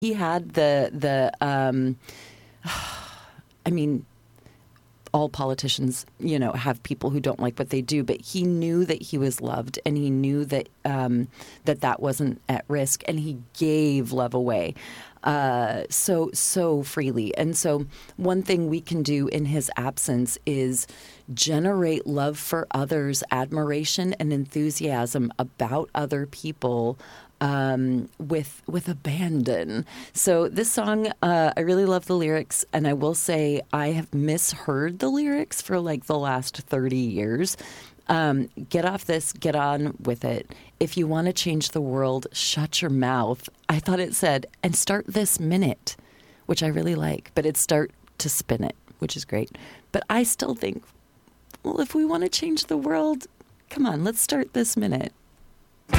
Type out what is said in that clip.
he had I mean, all politicians, have people who don't like what they do, but he knew that he was loved, and he knew that that wasn't at risk, and he gave love away so freely. And so one thing we can do in his absence is generate love for others, admiration and enthusiasm about other people, with abandon. So this song, I really love the lyrics, and I will say I have misheard the lyrics for like the last 30 years. Get off this, get on with it. If you want to change the world, shut your mouth. I thought it said, and start this minute, which I really like, but it's start to spin it, which is great. But I still think, well, if we want to change the world, come on, let's start this minute.